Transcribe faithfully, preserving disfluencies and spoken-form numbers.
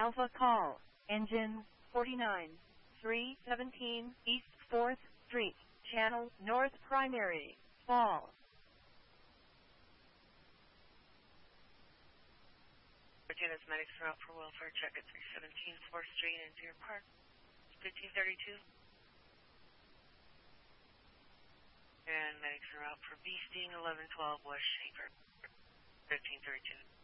Alpha call, engine forty-nine, three seventeen East fourth Street, channel north primary, fall. Virginia's medics are out for welfare check at three seventeen fourth Street in Deer Park, fifteen thirty-two. And medics are out for bee sting eleven twelve West Shaker, fifteen thirty-two.